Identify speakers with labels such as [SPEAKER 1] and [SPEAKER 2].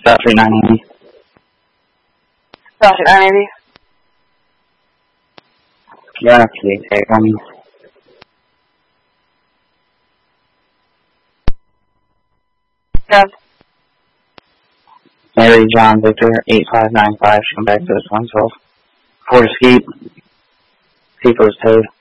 [SPEAKER 1] South Street 980.
[SPEAKER 2] South Street 980.
[SPEAKER 1] Yeah, please take on.
[SPEAKER 2] Yes.
[SPEAKER 1] Mary John Victor 8595. Come back to this 112. Ford Escape. People is paid.